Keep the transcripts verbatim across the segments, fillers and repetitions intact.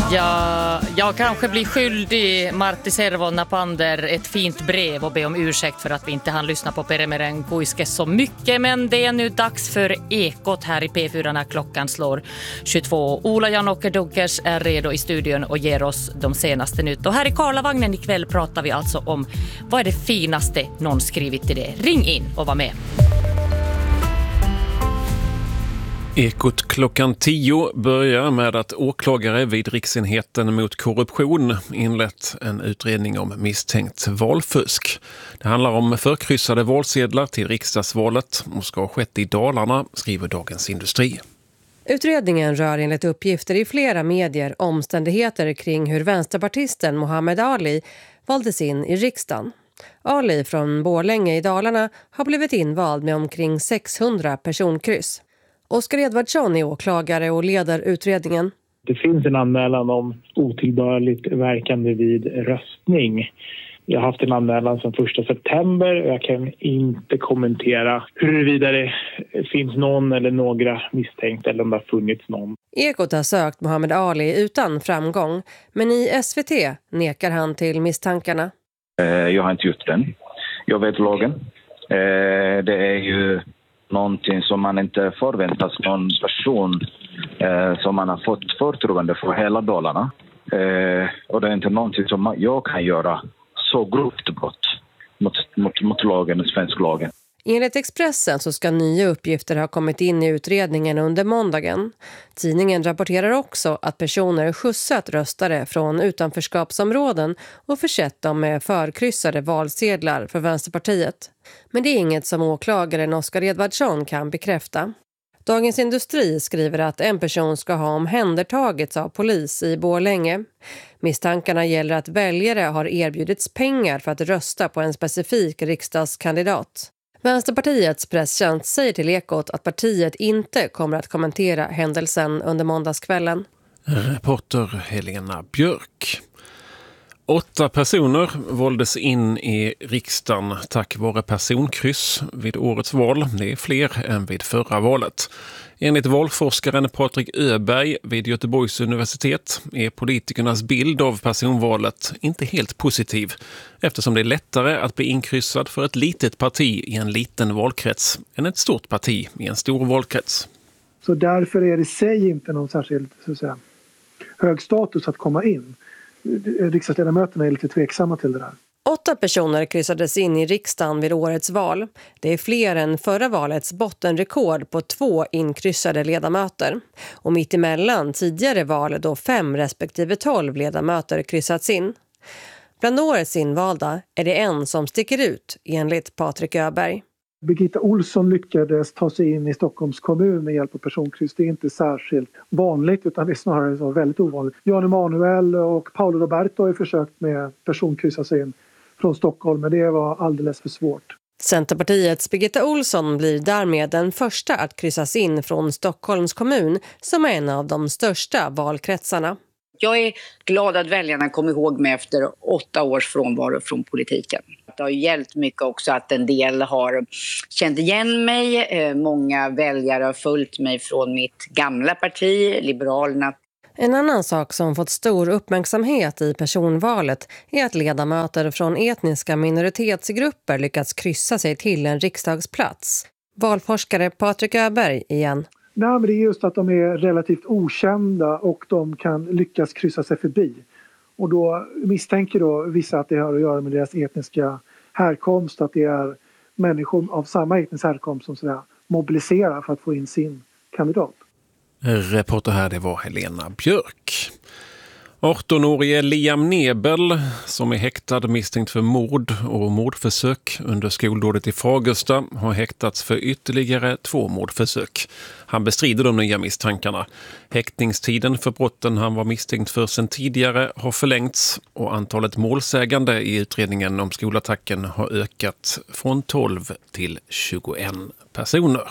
Ja, jag kanske blir skyldig Martti Servo Napander ett fint brev och be om ursäkt för att vi inte hann lyssna på Peremeren Kuiske så mycket. Men det är nu dags för Ekot här i P fyra när klockan slår tjugotvå. Ola Jan-Åke Dunkers är redo i studion och ger oss de senaste nytt. Och här i Karlavagnen ikväll pratar vi alltså om vad är det finaste någon skrivit till det. Ring in och var med. Ekot klockan tio börjar med att åklagare vid Riksenheten mot korruption inlett en utredning om misstänkt valfusk. Det handlar om förkryssade valsedlar till riksdagsvalet och ska ha skett i Dalarna, skriver Dagens Industri. Utredningen rör enligt uppgifter i flera medier omständigheter kring hur vänsterpartisten Mohammed Ali valdes in i riksdagen. Ali från Borlänge i Dalarna har blivit invald med omkring sexhundra personkryss. Oskar Edvardsson är åklagare och leder utredningen. Det finns en anmälan om otillbörligt verkande vid röstning. Jag har haft en anmälan sedan första september och jag kan inte kommentera huruvida det finns någon eller några misstänkta eller om det har funnits någon. Ekot har sökt Mohammed Ali utan framgång, men i S V T nekar han till misstankarna. Jag har inte gjort den. Jag vet lagen. Det är ju någonting som man inte förväntas någon person eh, som man har fått förtroende för hela Dalarna. Eh, och det är inte någonting som jag kan göra så grovt brott mot, mot, mot lagen, svensk lagen. Enligt Expressen så ska nya uppgifter ha kommit in i utredningen under måndagen. Tidningen rapporterar också att personer skjutsat röstare från utanförskapsområden och försett dem med förkryssade valsedlar för Vänsterpartiet. Men det är inget som åklagaren Oskar Edvardsson kan bekräfta. Dagens Industri skriver att en person ska ha omhändertagits av polis i Borlänge. Misstankarna gäller att väljare har erbjudits pengar för att rösta på en specifik riksdagskandidat. Vänsterpartiets presstjänst säger till Ekot att partiet inte kommer att kommentera händelsen under måndagskvällen. Reporter Helena Björk. Åtta personer valdes in i riksdagen tack vare personkryss vid årets val. Det är fler än vid förra valet. Enligt valforskaren Patrik Öberg vid Göteborgs universitet är politikernas bild av personvalet inte helt positiv eftersom det är lättare att bli inkryssad för ett litet parti i en liten valkrets än ett stort parti i en stor valkrets. Så därför är det i sig inte någon särskild så att säga, hög status att komma in. Riksdagsledamöterna är lite tveksamma till det där. Åtta personer kryssades in i riksdagen vid årets val. Det är fler än förra valets bottenrekord på två inkryssade ledamöter. Och mitt emellan tidigare val då fem respektive tolv ledamöter kryssats in. Bland årets invalda är det en som sticker ut enligt Patrik Öberg. Birgitta Olsson lyckades ta sig in i Stockholms kommun med hjälp av personkryss. Det är inte särskilt vanligt utan det är snarare så väldigt ovanligt. Jan Emanuel och Paolo Roberto har försökt med personkryssa sig in från Stockholm, men det var alldeles för svårt. Centerpartiets Birgitta Olsson blir därmed den första att kryssas in från Stockholms kommun som är en av de största valkretsarna. Jag är glad att väljarna kom ihåg mig efter åtta års frånvaro från politiken. Det har hjälpt mycket också att en del har känt igen mig. Många väljare har följt mig från mitt gamla parti, Liberalerna. En annan sak som fått stor uppmärksamhet i personvalet är att ledamöter från etniska minoritetsgrupper lyckats kryssa sig till en riksdagsplats. Valforskare Patrik Öberg igen. Nej, men det är just att de är relativt okända och de kan lyckas kryssa sig förbi. Och då misstänker då vissa att det har att göra med deras etniska härkomst, att det är människor av samma etnisk härkomst som sådär mobiliserar för att få in sin kandidat. Reporter här, det var Helena Björk. arton-årige Liam Nebel som är häktad misstänkt för mord och mordförsök under skoldådet i Fagersta har häktats för ytterligare två mordförsök. Han bestrider de nya misstankarna. Häktningstiden för brotten han var misstänkt för sedan tidigare har förlängts och antalet målsägande i utredningen om skolattacken har ökat från tolv till tjugoen personer.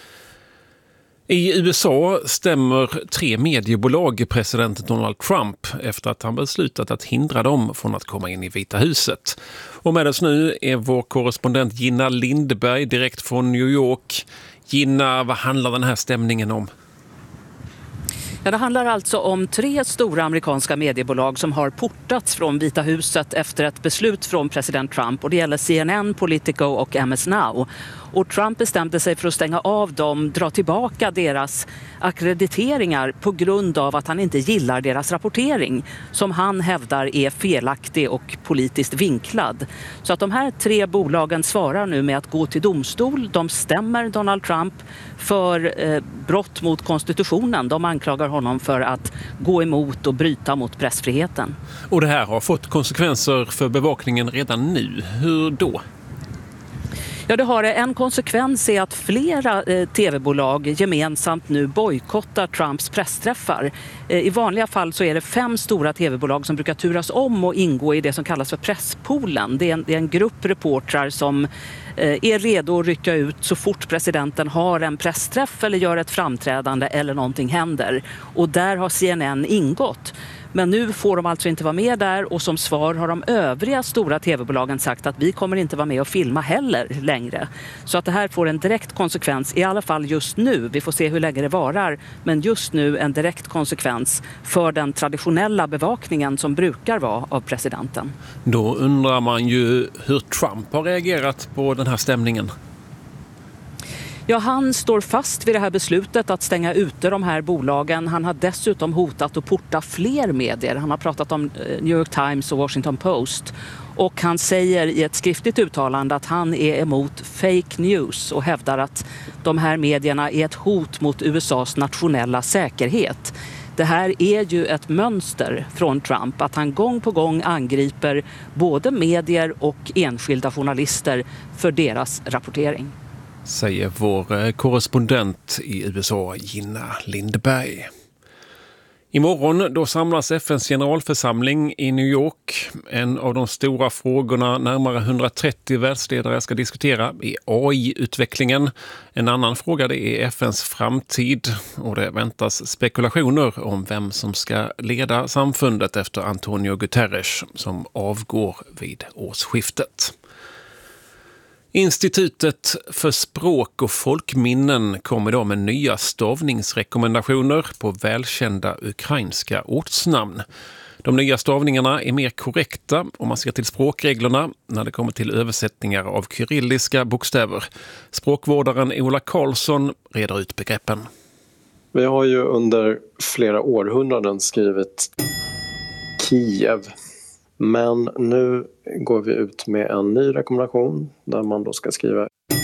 I U S A stämmer tre mediebolag president Donald Trump efter att han beslutat att hindra dem från att komma in i Vita huset. Och med oss nu är vår korrespondent Gina Lindberg direkt från New York. Gina, vad handlar den här stämningen om? Ja, det handlar alltså om tre stora amerikanska mediebolag som har portats från Vita huset efter ett beslut från president Trump. Och det gäller C N N, Politico och M S Now. Och Trump bestämde sig för att stänga av dem, dra tillbaka deras akkrediteringar på grund av att han inte gillar deras rapportering som han hävdar är felaktig och politiskt vinklad. Så att de här tre bolagen svarar nu med att gå till domstol. De stämmer Donald Trump för eh, brott mot konstitutionen. De anklagar honom för att gå emot och bryta mot pressfriheten. Och det här har fått konsekvenser för bevakningen redan nu. Hur då? Ja, det har det. En konsekvens är att flera eh, tv-bolag gemensamt nu bojkottar Trumps pressträffar. Eh, I vanliga fall så är det fem stora tv-bolag som brukar turas om och ingå i det som kallas för presspoolen. Det är en, det är en grupp reportrar som eh, är redo att rycka ut så fort presidenten har en pressträff eller gör ett framträdande eller någonting händer. Och där har C N N ingått. Men nu får de alltså inte vara med där och som svar har de övriga stora tv-bolagen sagt att vi kommer inte vara med och filma heller längre. Så att det här får en direkt konsekvens, i alla fall just nu. Vi får se hur länge det varar, men just nu en direkt konsekvens för den traditionella bevakningen som brukar vara av presidenten. Då undrar man ju hur Trump har reagerat på den här stämningen. Ja, han står fast vid det här beslutet att stänga ute de här bolagen. Han har dessutom hotat att porta fler medier. Han har pratat om New York Times och Washington Post. Och han säger i ett skriftligt uttalande att han är emot fake news och hävdar att de här medierna är ett hot mot U S A:s nationella säkerhet. Det här är ju ett mönster från Trump att han gång på gång angriper både medier och enskilda journalister för deras rapportering. Säger vår korrespondent i U S A, Gina Lindberg. Imorgon då samlas F N:s generalförsamling i New York. En av de stora frågorna närmare hundratrettio världsledare ska diskutera är A I-utvecklingen. En annan fråga det är F N:s framtid och det väntas spekulationer om vem som ska leda samfundet efter Antonio Guterres som avgår vid årsskiftet. Institutet för språk och folkminnen kommer idag med nya stavningsrekommendationer på välkända ukrainska ortsnamn. De nya stavningarna är mer korrekta om man ser till språkreglerna när det kommer till översättningar av kyrilliska bokstäver. Språkvårdaren Ola Karlsson reder ut begreppen. Vi har ju under flera århundraden skrivit Kiev. Men nu går vi ut med en ny rekommendation där man då ska skriva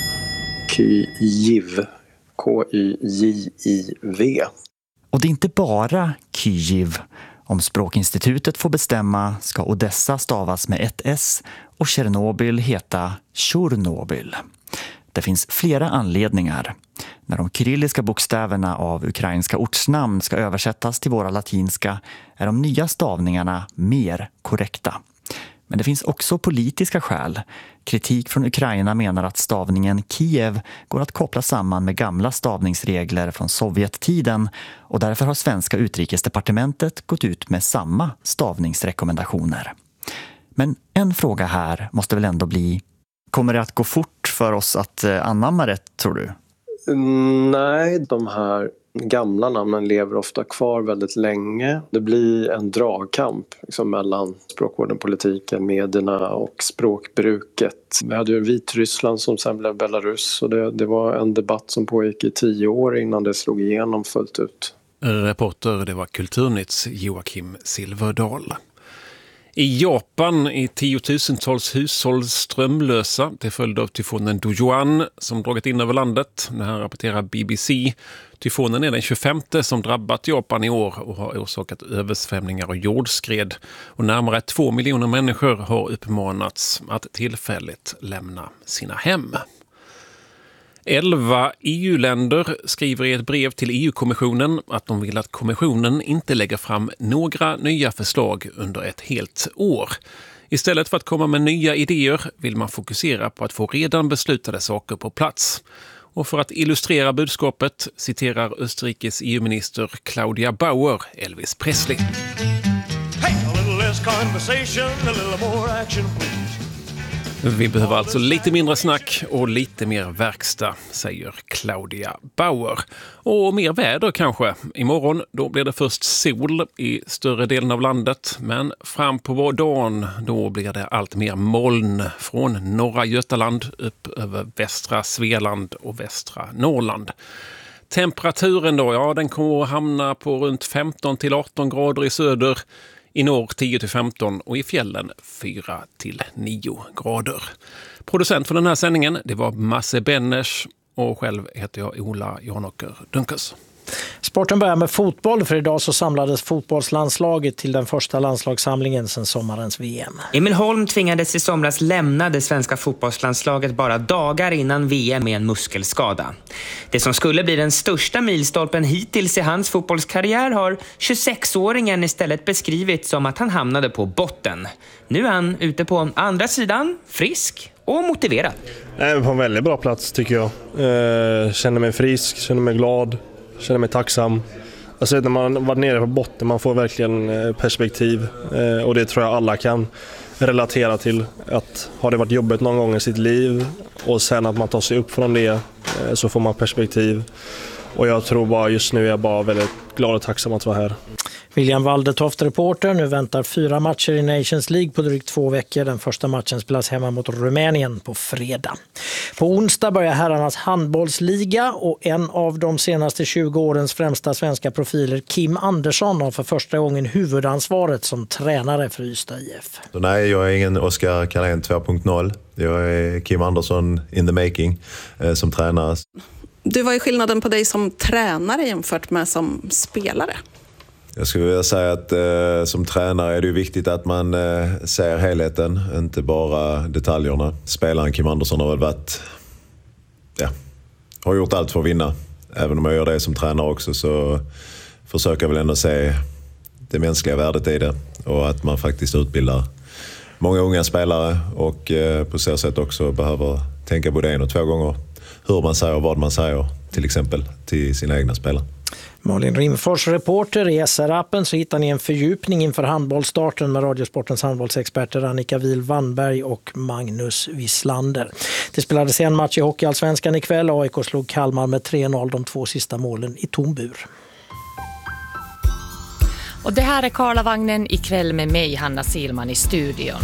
Kyiv, K Y J I V. Och det är inte bara Kyiv. Om Språkinstitutet får bestämma ska Odessa stavas med ett S och Tjernobyl heta Tjornobyl. Det finns flera anledningar. När de kyrilliska bokstäverna av ukrainska ortsnamn ska översättas till våra latinska är de nya stavningarna mer korrekta. Men det finns också politiska skäl. Kritik från Ukraina menar att stavningen Kiev går att koppla samman med gamla stavningsregler från Sovjettiden och därför har svenska utrikesdepartementet gått ut med samma stavningsrekommendationer. Men en fråga här måste väl ändå bli: kommer det att gå fort för oss att anamma det, tror du? Nej, de här gamla namnen lever ofta kvar väldigt länge. Det blir en dragkamp liksom, mellan språkvården, politiken, medierna och språkbruket. Vi hade ju Vitryssland som sen blev Belarus och det, det var en debatt som pågick i tio år innan det slog igenom fullt ut. Reporter, det var Kulturnytts Joakim Silverdal. I Japan är tiotusentals hushåll strömlösa till följd av tyfonen Dojuan som dragit in över landet. Det här rapporterar B B C. Tyfonen är den tjugofemte som drabbat Japan i år och har orsakat översvämningar och jordskred. Och närmare två miljoner människor har uppmanats att tillfälligt lämna sina hem. Elva E U-länder skriver i ett brev till E U-kommissionen att de vill att kommissionen inte lägger fram några nya förslag under ett helt år. Istället för att komma med nya idéer vill man fokusera på att få redan beslutade saker på plats. Och för att illustrera budskapet citerar Österrikes E U-minister Claudia Bauer Elvis Presley. Hey, a little less conversation, a little more action, please. Vi behöver alltså lite mindre snack och lite mer verkstad, säger Claudia Bauer. Och mer väder kanske. Imorgon då blir det först sol i större delen av landet. Men fram på dagen då blir det allt mer moln från norra Götaland upp över västra Svealand och västra Norrland. Temperaturen då, ja den kommer att hamna på runt femton till arton grader i söder. I norr tio till femton och i fjällen fyra till nio grader. Producent för den här sändningen det var Masse Benners och själv heter jag Ola Janåker Dunkers. Sporten börjar med fotboll, för idag så samlades fotbollslandslaget till den första landslagssamlingen sedan sommarens V M. Emil Holm tvingades i somras lämna det svenska fotbollslandslaget bara dagar innan V M med en muskelskada. Det som skulle bli den största milstolpen hittills i hans fotbollskarriär har tjugosexåringen istället beskrivit som att han hamnade på botten. Nu är han ute på andra sidan, frisk och motiverad. Jag är på en väldigt bra plats tycker jag. Eh, känner mig frisk, känner mig glad. Känner mig tacksam. Alltså när man var nere på botten man får verkligen perspektiv och det tror jag alla kan relatera till. Att har det varit jobbigt någon gång i sitt liv och sen att man tar sig upp från det så får man perspektiv. Och jag tror bara just nu är jag bara väldigt glad och tacksam att vara här. William Waldetoft, reporter. Nu väntar fyra matcher i Nations League på drygt två veckor. Den första matchen spelas hemma mot Rumänien på fredag. På onsdag börjar herrarnas handbollsliga och en av de senaste tjugo årens främsta svenska profiler, Kim Andersson, har för första gången huvudansvaret som tränare för Ystad I F. Så nej, jag är ingen Oskar Karlén två punkt noll. Jag är Kim Andersson in the making eh, som tränare. Du, vad är skillnaden på dig som tränare jämfört med som spelare? Jag skulle vilja säga att eh, som tränare är det viktigt att man eh, ser helheten, inte bara detaljerna. Spelaren Kim Andersson har väl varit, ja, har gjort allt för att vinna. Även om jag gör det som tränare också så försöker jag väl ändå se det mänskliga värdet i det. Och att man faktiskt utbildar många unga spelare och eh, på så sätt också behöver tänka både en och två gånger hur man säger och vad man säger, till exempel till sina egna spelare. Malin Rimfors, reporter. I S R-appen så hittar ni en fördjupning inför handbollsstarten med Radiosportens handbollsexperter Annika Wihl-Wannberg och Magnus Wislander. Det spelades en match i Hockeyallsvenskan ikväll. A I K slog Kalmar med tre noll, de två sista målen i tom bur. Och det här är Karlavagnen ikväll med mig, Hanna Silman, i studion.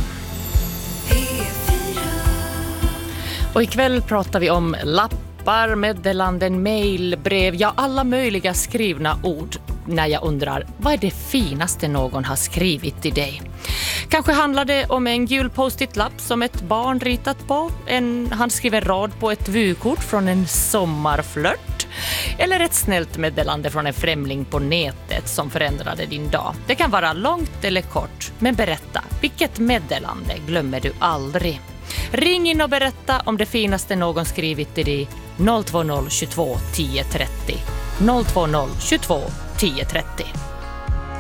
Och ikväll pratar vi om lappar, meddelanden, mejl, brev, ja alla möjliga skrivna ord när jag undrar vad är det finaste någon har skrivit till dig. Kanske handlar det om en gul post-it-lapp som ett barn ritat på, en handskriven rad på ett vykort från en sommarflört eller ett snällt meddelande från en främling på nätet som förändrade din dag. Det kan vara långt eller kort, men berätta, vilket meddelande glömmer du aldrig? Ring in och berätta om det finaste någon skrivit till dig. noll två noll tjugotvå tio trettio noll två noll tjugotvå tio trettio.